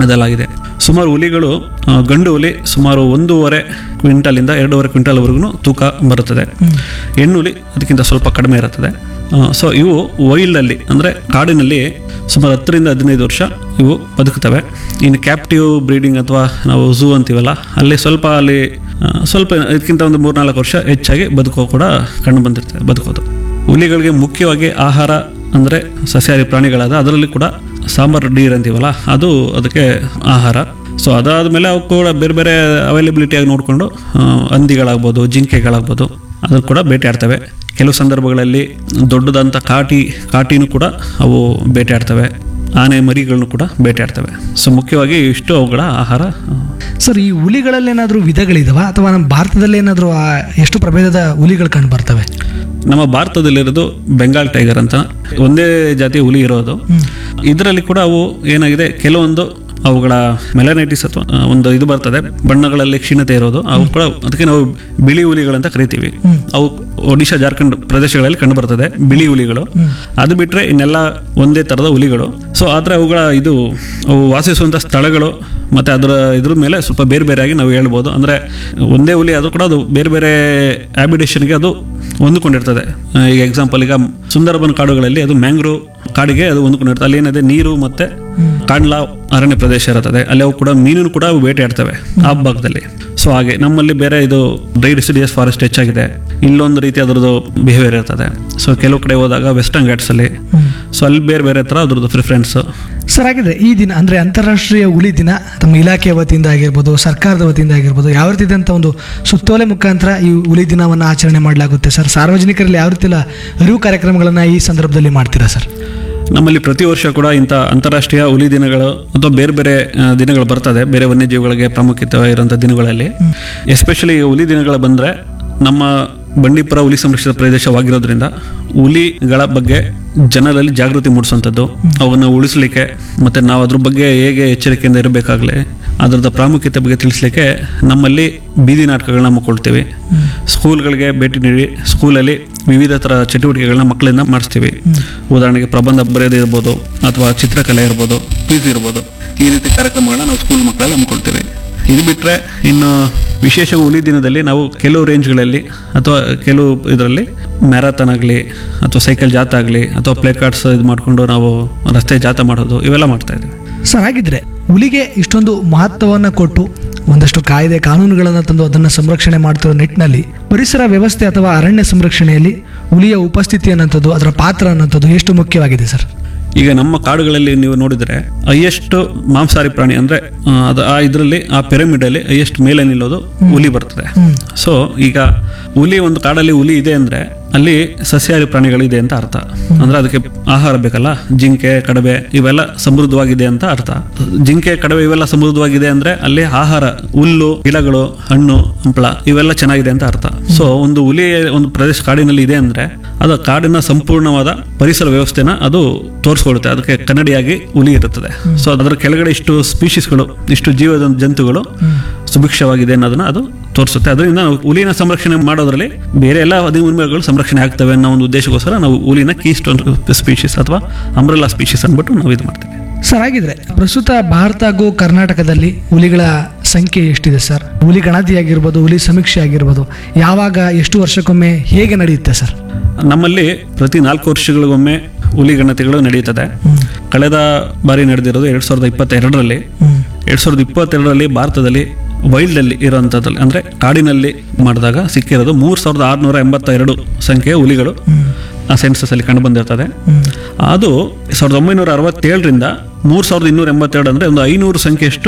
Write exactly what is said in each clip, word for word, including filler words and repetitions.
ಅದೆಲ್ಲಾಗಿದೆ. ಸುಮಾರು ಹುಲಿಗಳು ಆ, ಗಂಡು ಹುಲಿ ಸುಮಾರು ಒಂದೂವರೆ ಕ್ವಿಂಟಲಿಂದ ಎರಡೂವರೆ ಕ್ವಿಂಟಲ್ವರೆಗೂ ತೂಕ ಬರುತ್ತದೆ. ಹೆಣ್ಣು ಹುಲಿ ಅದಕ್ಕಿಂತ ಸ್ವಲ್ಪ ಕಡಿಮೆ ಇರುತ್ತದೆ. ಸೊ ಇವು ವೈಲ್ಡಲ್ಲಿ ಅಂದರೆ ಕಾಡಿನಲ್ಲಿ ಸುಮಾರು ಹತ್ತರಿಂದ ಹದಿನೈದು ವರ್ಷ ಇವು ಬದುಕುತ್ತವೆ. ಇನ್ನು ಕ್ಯಾಪ್ಟಿವ್ ಬ್ರೀಡಿಂಗ್ ಅಥವಾ ನಾವು ಝೂ ಅಂತೀವಲ್ಲ, ಅಲ್ಲಿ ಸ್ವಲ್ಪ ಅಲ್ಲಿ ಆ, ಸ್ವಲ್ಪ ಇದಕ್ಕಿಂತ ಒಂದು ಮೂರ್ನಾಲ್ಕು ವರ್ಷ ಹೆಚ್ಚಾಗಿ ಬದುಕೋ ಕೂಡ ಕಂಡು ಬಂದಿರ್ತದೆ ಬದುಕೋದು. ಹುಲಿಗಳಿಗೆ ಮುಖ್ಯವಾಗಿ ಆಹಾರ ಅಂದರೆ ಸಸ್ಯಾಹಾರಿ ಪ್ರಾಣಿಗಳಾದ ಅದರಲ್ಲಿ ಕೂಡ ಸಾಂಬಾರ್ ಡೀರ್ ಅಂತೀವಲ್ಲ ಅದು ಅದಕ್ಕೆ ಆಹಾರ. ಸೊ ಅದಾದ ಮೇಲೆ ಅವು ಕೂಡ ಬೇರೆ ಬೇರೆ ಅವೈಲಬಿಲಿಟಿಯಾಗಿ ನೋಡಿಕೊಂಡು ಹಂದಿಗಳಾಗ್ಬೋದು, ಜಿಂಕೆಗಳಾಗ್ಬೋದು ಅದನ್ನು ಕೂಡ ಬೇಟೆಯಾಡ್ತವೆ. ಕೆಲವು ಸಂದರ್ಭಗಳಲ್ಲಿ ದೊಡ್ಡದಂಥ ಕಾಟಿ ಕಾಟಿನೂ ಕೂಡ ಅವು ಬೇಟೆಯಾಡ್ತವೆ. ಆನೆ ಮರಿಗಳನ್ನು ಕೂಡ ಬೇಟೆಯಾಡ್ತವೆ. ಸೊ ಮುಖ್ಯವಾಗಿ ಇಷ್ಟು ಅವುಗಳ ಆಹಾರ. ಸರ್, ಈ ಹುಲಿಗಳಲ್ಲೇನಾದರೂ ವಿಧಗಳಿದಾವ ಅಥವಾ ನಮ್ಮ ಭಾರತದಲ್ಲಿ ಏನಾದರೂ ಎಷ್ಟು ಪ್ರಭೇದದ ಹುಲಿಗಳು ಕಂಡು ಬರ್ತವೆ? ನಮ್ಮ ಭಾರತದಲ್ಲಿರೋದು ಬೆಂಗಾಲ್ ಟೈಗರ್ ಅಂತ ಒಂದೇ ಜಾತಿಯ ಹುಲಿ ಇರೋದು. ಇದರಲ್ಲಿ ಕೂಡ ಅವು ಏನಾಗಿದೆ, ಕೆಲವೊಂದು ಅವುಗಳ ಮೆಲನೈಟಿಸ್ ಅಥವಾ ಒಂದು ಇದು ಬರ್ತದೆ, ಬಣ್ಣಗಳಲ್ಲಿ ಕ್ಷೀಣತೆ ಇರೋದು. ಅವು ಕೂಡ ಅದಕ್ಕೆ ನಾವು ಬಿಳಿ ಹುಲಿಗಳಂತ ಕರಿತೀವಿ. ಅವು ಒಡಿಶಾ, ಜಾರ್ಖಂಡ್ ಪ್ರದೇಶಗಳಲ್ಲಿ ಕಂಡು ಬರ್ತದೆ ಬಿಳಿ ಹುಲಿಗಳು. ಅದು ಬಿಟ್ಟರೆ ಇನ್ನೆಲ್ಲ ಒಂದೇ ಥರದ ಹುಲಿಗಳು. ಸೊ ಆದರೆ ಅವುಗಳ ಇದು ಅವು ವಾಸಿಸುವಂಥ ಸ್ಥಳಗಳು ಮತ್ತು ಅದರ ಇದ್ರ ಮೇಲೆ ಸ್ವಲ್ಪ ಬೇರೆ ಬೇರೆಯಾಗಿ ನಾವು ಹೇಳ್ಬೋದು. ಅಂದರೆ ಒಂದೇ ಹುಲಿ ಆದರೂ ಕೂಡ ಅದು ಬೇರೆ ಬೇರೆ ಹ್ಯಾಬಿಟೇಷನ್ಗೆ ಅದು ಹೊಂದಿಕೊಂಡಿರ್ತದೆ. ಈಗ ಎಕ್ಸಾಂಪಲ್, ಈಗ ಸುಂದರಬನ್ ಕಾಡುಗಳಲ್ಲಿ ಅದು ಮ್ಯಾಂಗ್ರೋವ್ ಕಾಡಿಗೆ ಅದು ಹೊಂದ್ಕೊಂಡಿರ್ತದೆ. ಅಲ್ಲಿ ಏನಿದೆ ನೀರು ಮತ್ತು ಕಾಂಡ್ಲಾ ಅರಣ್ಯ ಪ್ರದೇಶ ಇರುತ್ತದೆ. ಅಲ್ಲಿ ಅವು ಕೂಡ ಮೀನು ಕೂಡ ಅವು ಬೇಟೆಯಾಡ್ತವೆ ಆ ಭಾಗದಲ್ಲಿ. ಸೊ ಹಾಗೆ ನಮ್ಮಲ್ಲಿ ಬೇರೆ ಇದು ಡ್ರೈ ಡಿಸಿಡಿಯಸ್ ಫಾರೆಸ್ಟ್ ಹೆಚ್ಚಾಗಿದೆ, ಇಲ್ಲೊಂದು ರೀತಿ ಅದರದ್ದು ಬಿಹೇವಿಯರ್ ಇರ್ತದೆ. ಸೊ ಕೆಲವು ಕಡೆ ಹೋದಾಗ ವೆಸ್ಟರ್ನ್ ಘಾಟ್ಸಲ್ಲಿ ಸೊ ಅಲ್ಲಿ ಬೇರೆ ಬೇರೆ ಥರ ಅದ್ರದ್ದು ಪ್ರಿಫರೆನ್ಸ್. ಸರ್, ಹಾಗಿದ್ರೆ ಈ ದಿನ ಅಂದರೆ ಅಂತಾರಾಷ್ಟ್ರೀಯ ಹುಲಿ ದಿನ ತಮ್ಮ ಇಲಾಖೆಯ ವತಿಯಿಂದ ಆಗಿರ್ಬೋದು, ಸರ್ಕಾರದ ವತಿಯಿಂದ ಆಗಿರ್ಬೋದು, ಯಾವ ರೀತಿಯಾದಂಥ ಒಂದು ಸುತ್ತೋಲೆ ಮುಖಾಂತರ ಈ ಹುಲಿ ದಿನವನ್ನು ಆಚರಣೆ ಮಾಡಲಾಗುತ್ತೆ ಸರ್? ಸಾರ್ವಜನಿಕರಲ್ಲಿ ಯಾವ ರೀತಿಯ ಅರಿವು ಕಾರ್ಯಕ್ರಮಗಳನ್ನು ಈ ಸಂದರ್ಭದಲ್ಲಿ ಮಾಡ್ತೀರಾ ಸರ್? ನಮ್ಮಲ್ಲಿ ಪ್ರತಿ ವರ್ಷ ಕೂಡ ಇಂಥ ಅಂತಾರಾಷ್ಟ್ರೀಯ ಹುಲಿ ದಿನಗಳು ಅಥವಾ ಬೇರೆ ಬೇರೆ ದಿನಗಳು ಬರ್ತದೆ, ಬೇರೆ ವನ್ಯಜೀವಿಗಳಿಗೆ ಪ್ರಾಮುಖ್ಯತೆ ಇರುವಂಥ ದಿನಗಳಲ್ಲಿ. ಎಸ್ಪೆಷಲಿ ಹುಲಿ ದಿನಗಳು ಬಂದರೆ ನಮ್ಮ ಬಂಡೀಪುರ ಹುಲಿ ಸಂರಕ್ಷಿತ ಪ್ರದೇಶವಾಗಿರೋದ್ರಿಂದ ಹುಲಿಗಳ ಬಗ್ಗೆ ಜನರಲ್ಲಿ ಜಾಗೃತಿ ಮೂಡಿಸುವಂಥದ್ದು, ಅವನ್ನು ಉಳಿಸಲಿಕ್ಕೆ ಮತ್ತು ನಾವು ಅದ್ರ ಬಗ್ಗೆ ಹೇಗೆ ಎಚ್ಚರಿಕೆಯಿಂದ ಇರಬೇಕಾಗಲಿ, ಅದರದ ಪ್ರಾಮುಖ್ಯತೆ ಬಗ್ಗೆ ತಿಳಿಸ್ಲಿಕ್ಕೆ ನಮ್ಮಲ್ಲಿ ಬೀದಿ ನಾಟಕಗಳನ್ನ ಹಮ್ಮಿಕೊಳ್ತೀವಿ. ಸ್ಕೂಲ್ಗಳಿಗೆ ಭೇಟಿ ನೀಡಿ ಸ್ಕೂಲಲ್ಲಿ ವಿವಿಧ ಥರ ಚಟುವಟಿಕೆಗಳನ್ನ ಮಕ್ಕಳಿಂದ ಮಾಡಿಸ್ತೀವಿ. ಉದಾಹರಣೆಗೆ ಪ್ರಬಂಧ ಬರೆಯೋದು ಇರ್ಬೋದು, ಅಥವಾ ಚಿತ್ರಕಲೆ ಇರ್ಬೋದು, ಕ್ವಿಜ್ ಇರ್ಬೋದು. ಈ ರೀತಿ ಕಾರ್ಯಕ್ರಮಗಳನ್ನ ನಾವು ಸ್ಕೂಲ್ ಮಕ್ಕಳಲ್ಲಿ ಹಮ್ಮಿಕೊಳ್ತೀವಿ. ಇದು ಬಿಟ್ಟರೆ ಇನ್ನು ವಿಶೇಷ ಹುಲಿ ದಿನದಲ್ಲಿ ನಾವು ಕೆಲವು ರೇಂಜ್ಗಳಲ್ಲಿ ಅಥವಾ ಕೆಲವು ಇದರಲ್ಲಿ ಮ್ಯಾರಥಾನ್ ಆಗಲಿ ಅಥವಾ ಸೈಕಲ್ ಜಾಥಾ ಆಗಲಿ ಅಥವಾ ಪ್ಲೇ ಕಾರ್ಡ್ಸ್ ಇದು ಮಾಡಿಕೊಂಡು ನಾವು ರಸ್ತೆ ಜಾಥಾ ಮಾಡೋದು ಇವೆಲ್ಲ ಮಾಡ್ತಾ ಇದ್ದೀವಿ. ಸರ್, ಹಾಗಿದ್ರೆ ಹುಲಿಗೆ ಇಷ್ಟೊಂದು ಮಹತ್ವವನ್ನು ಕೊಟ್ಟು ಒಂದಷ್ಟು ಕಾಯ್ದೆ ಕಾನೂನುಗಳನ್ನು ತಂದು ಅದನ್ನು ಸಂರಕ್ಷಣೆ ಮಾಡ್ತಿರೋ ನಿಟ್ಟಿನಲ್ಲಿ ಪರಿಸರ ವ್ಯವಸ್ಥೆ ಅಥವಾ ಅರಣ್ಯ ಸಂರಕ್ಷಣೆಯಲ್ಲಿ ಹುಲಿಯ ಉಪಸ್ಥಿತಿ ಅನ್ನೋಂಥದ್ದು, ಅದರ ಪಾತ್ರ ಅನ್ನೋಂಥದ್ದು ಎಷ್ಟು ಮುಖ್ಯವಾಗಿದೆ ಸರ್? ಈಗ ನಮ್ಮ ಕಾಡುಗಳಲ್ಲಿ ನೀವು ನೋಡಿದರೆ ಹೈಯೆಸ್ಟ್ ಮಾಂಸಾಹಾರಿ ಪ್ರಾಣಿ ಅಂದರೆ ಅದು ಆ ಇದರಲ್ಲಿ ಆ ಪಿರಮಿಡಲ್ಲಿ ಹೈಯೆಸ್ಟ್ ಮೇಲೆ ನಿಲ್ಲೋದು ಹುಲಿ ಬರ್ತದೆ. ಸೊ ಈಗ ಹುಲಿ ಒಂದು ಕಾಡಲ್ಲಿ ಹುಲಿ ಇದೆ ಅಂದರೆ ಅಲ್ಲಿ ಸಸ್ಯಾಹಾರಿ ಪ್ರಾಣಿಗಳಿದೆ ಅಂತ ಅರ್ಥ. ಅಂದರೆ ಅದಕ್ಕೆ ಆಹಾರ ಬೇಕಲ್ಲ, ಜಿಂಕೆ, ಕಡವೆ ಇವೆಲ್ಲ ಸಮೃದ್ಧವಾಗಿದೆ ಅಂತ ಅರ್ಥ. ಜಿಂಕೆ, ಕಡವೆ ಇವೆಲ್ಲ ಸಮೃದ್ಧವಾಗಿದೆ ಅಂದರೆ ಅಲ್ಲಿ ಆಹಾರ, ಹುಲ್ಲು, ಗಿಡಗಳು, ಹಣ್ಣು, ಹಂಪಳ ಇವೆಲ್ಲ ಚೆನ್ನಾಗಿದೆ ಅಂತ ಅರ್ಥ. ಸೊ ಒಂದು ಹುಲಿ ಒಂದು ಪ್ರದೇಶ ಕಾಡಿನಲ್ಲಿ ಇದೆ ಅಂದರೆ ಅದು ಕಾಡಿನ ಸಂಪೂರ್ಣವಾದ ಪರಿಸರ ವ್ಯವಸ್ಥೆನ ಅದು ತೋರಿಸ್ಕೊಳುತ್ತೆ. ಅದಕ್ಕೆ ಕನ್ನಡಿಯಾಗಿ ಹುಲಿ ಇರುತ್ತದೆ. ಸೊ ಅದರ ಕೆಳಗಡೆ ಇಷ್ಟು ಸ್ಪೀಶೀಸ್ಗಳು, ಇಷ್ಟು ಜೀವ ಜಂತುಗಳು ಸುಭಿಕ್ಷವಾಗಿದೆ ಅನ್ನೋದನ್ನ ಅದು ತೋರಿಸುತ್ತೆ. ಅದರಿಂದ ನಾವು ಹುಲಿನ ಸಂರಕ್ಷಣೆ ಮಾಡೋದ್ರಲ್ಲಿ ಬೇರೆ ಎಲ್ಲ ಹದಿಮೂರು ಸಂರಕ್ಷಣೆ ಆಗ್ತವೆ ಅನ್ನೋ ಒಂದು ಉದ್ದೇಶಕ್ಕೋಸ್ಕರ ನಾವು ಹುಲಿನ ಕೀ ಸ್ಟೋನ್ ಸ್ಪೀಶೀಸ್ ಅಥವಾ ಅಂಬ್ರೆಲಾ ಸ್ಪೀಶೀಸ್ ಅಂದ್ಬಿಟ್ಟು ನಾವು ಇದು ಮಾಡ್ತೀವಿ. ಸರ್, ಹಾಗಿದ್ರೆ ಪ್ರಸ್ತುತ ಭಾರತ ಹಾಗೂ ಕರ್ನಾಟಕದಲ್ಲಿ ಹುಲಿಗಳ ಸಂಖ್ಯೆ ಎಷ್ಟಿದೆ ಸರ್? ಹುಲಿ ಗಣತಿ ಆಗಿರ್ಬೋದು, ಹುಲಿ ಸಮೀಕ್ಷೆ ಆಗಿರ್ಬೋದು, ಯಾವಾಗ, ಎಷ್ಟು ವರ್ಷಕ್ಕೊಮ್ಮೆ, ಹೇಗೆ ನಡೆಯುತ್ತೆ ಸರ್? ನಮ್ಮಲ್ಲಿ ಪ್ರತಿ ನಾಲ್ಕು ವರ್ಷಗಳಿಗೊಮ್ಮೆ ಹುಲಿ ಗಣತಿಗಳು ನಡೆಯುತ್ತದೆ. ಕಳೆದ ಬಾರಿ ನಡೆದಿರೋದು ಎರಡ್ ಸಾವಿರದ ಇಪ್ಪತ್ತೆರಡರಲ್ಲಿ. ಎರಡ್ ಸಾವಿರದ ಇಪ್ಪತ್ತೆರಡರಲ್ಲಿ ಭಾರತದಲ್ಲಿ ವೈಲ್ಡಲ್ಲಿ ಇರೋಂಥದ್ದಲ್ಲಿ ಅಂದರೆ ಕಾಡಿನಲ್ಲಿ ಮಾಡಿದಾಗ ಸಿಕ್ಕಿರೋದು ಮೂರು ಸಾವಿರದ ಆರುನೂರ ಎಂಬತ್ತ ಎರಡು ಸಂಖ್ಯೆಯ ಹುಲಿಗಳು ಆ ಸೆನ್ಸಸ್ ಅಲ್ಲಿ ಕಂಡು ಬಂದಿರ್ತದೆ. ಅದು ಸಾವಿರದ ಒಂಬೈನೂರ ಅರವತ್ತೇಳರಿಂದ ಮೂರು ಸಾವಿರದ ಇನ್ನೂರ ಎಂಬತ್ತೆರಡು ಅಂದರೆ ಒಂದು ಐನೂರು ಸಂಖ್ಯೆಯಷ್ಟು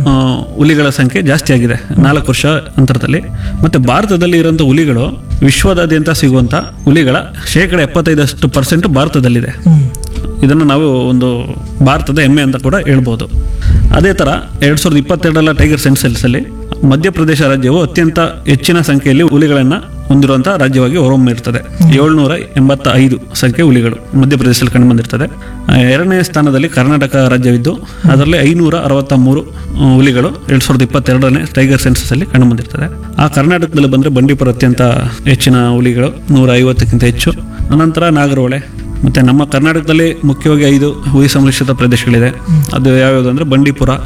ಹುಲಿಗಳ ಸಂಖ್ಯೆ ಜಾಸ್ತಿ ಆಗಿದೆ ನಾಲ್ಕು ವರ್ಷ ಅಂತರದಲ್ಲಿ. ಮತ್ತು ಭಾರತದಲ್ಲಿ ಇರೋಂಥ ಹುಲಿಗಳು ವಿಶ್ವದಾದ್ಯಂತ ಸಿಗುವಂಥ ಹುಲಿಗಳ ಶೇಕಡ ಎಪ್ಪತ್ತೈದಷ್ಟು ಪರ್ಸೆಂಟ್ ಭಾರತದಲ್ಲಿದೆ. ಇದನ್ನು ನಾವು ಒಂದು ಭಾರತದ ಹೆಮ್ಮೆ ಅಂತ ಕೂಡ ಹೇಳ್ಬೋದು. ಅದೇ ಥರ ಎರಡು ಸಾವಿರದ ಇಪ್ಪತ್ತೆರಡರ ಟೈಗರ್ ಸೆನ್ಸಸ್ಸಲ್ಲಿ ಮಧ್ಯಪ್ರದೇಶ ರಾಜ್ಯವು ಅತ್ಯಂತ ಹೆಚ್ಚಿನ ಸಂಖ್ಯೆಯಲ್ಲಿ ಹುಲಿಗಳನ್ನು ಹೊಂದಿರುವಂಥ ರಾಜ್ಯವಾಗಿ ಹೊರಹೊಮ್ಮಿರ್ತದೆ. ಏಳ್ನೂರ ಎಂಬತ್ತ ಐದು ಸಂಖ್ಯೆ ಹುಲಿಗಳು ಮಧ್ಯಪ್ರದೇಶದಲ್ಲಿ ಕಂಡು ಬಂದಿರ್ತದೆ. ಎರಡನೇ ಸ್ಥಾನದಲ್ಲಿ ಕರ್ನಾಟಕ ರಾಜ್ಯವಿದ್ದು ಅದರಲ್ಲಿ ಐನೂರ ಅರವತ್ತ ಮೂರು ಹುಲಿಗಳು ಎರಡು ಸಾವಿರದ ಇಪ್ಪತ್ತೆರಡನೇ ಟೈಗರ್ ಸೆನ್ಸಸ್ಸಲ್ಲಿ ಕಂಡು ಬಂದಿರ್ತದೆ. ಆ ಕರ್ನಾಟಕದಲ್ಲಿ ಬಂದರೆ ಬಂಡೀಪುರ ಅತ್ಯಂತ ಹೆಚ್ಚಿನ ಹುಲಿಗಳು, ನೂರ ಐವತ್ತಕ್ಕಿಂತ ಹೆಚ್ಚು. ಅನಂತರ ನಾಗರಹೊಳೆ. ಮತ್ತು ನಮ್ಮ ಕರ್ನಾಟಕದಲ್ಲಿ ಮುಖ್ಯವಾಗಿ ಐದು ಹುಲಿ ಸಂರಕ್ಷಿತ ಪ್ರದೇಶಗಳಿದೆ. ಅದು ಯಾವ್ಯಾವುದು ಅಂದರೆ ಬಂಡೀಪುರ,